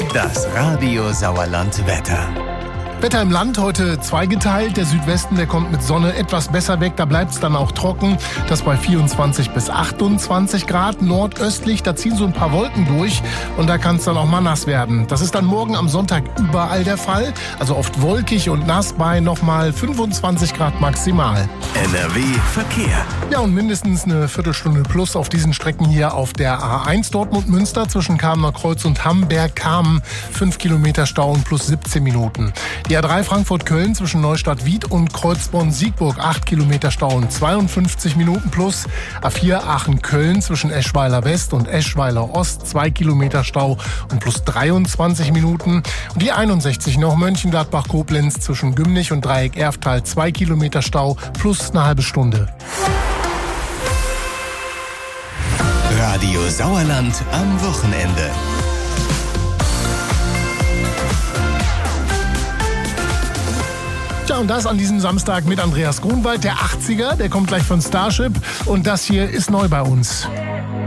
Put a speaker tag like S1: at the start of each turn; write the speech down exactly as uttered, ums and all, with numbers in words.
S1: Das Radio Sauerland Wetter.
S2: Wetter im Land heute zweigeteilt. Der Südwesten, der kommt mit Sonne etwas besser weg. Da bleibt es dann auch trocken. Das bei vierundzwanzig bis achtundzwanzig Grad. Nordöstlich, da ziehen so ein paar Wolken durch. Und da kann es dann auch mal nass werden. Das ist dann morgen am Sonntag überall der Fall. Also oft wolkig und nass bei nochmal fünfundzwanzig Grad maximal.
S1: N R W Verkehr.
S2: Ja, und mindestens eine Viertelstunde plus auf diesen Strecken hier auf der A eins Dortmund-Münster zwischen Kamener Kreuz und Hamberg-Kamen. fünf Kilometer Stau und plus siebzehn Minuten. Die A drei Frankfurt-Köln zwischen Neustadt-Wied und Kreuzborn-Siegburg, acht Kilometer Stau und zweiundfünfzig Minuten plus. A vier Aachen-Köln zwischen Eschweiler-West und Eschweiler-Ost, zwei Kilometer Stau und plus dreiundzwanzig Minuten. Und die einundsechzig noch Mönchengladbach-Koblenz zwischen Gümnich und Dreieck-Erftal, zwei Kilometer Stau plus eine halbe Stunde.
S1: Radio Sauerland am Wochenende.
S2: Tja, und das an diesem Samstag mit Andreas Grunwald, der achtziger, der kommt gleich von Starship. Und das hier ist neu bei uns.